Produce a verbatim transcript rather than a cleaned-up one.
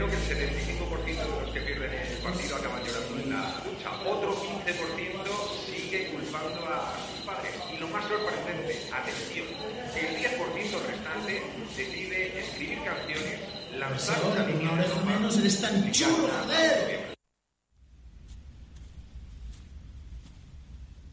que el setenta y cinco por ciento de los que pierden el partido acaban llorando en la ducha. Otro quince por ciento sigue culpando a sus padres. Y lo más sorprendente, atención, el diez por ciento restante decide escribir canciones, lanzar una menos eres tan chulo, joder.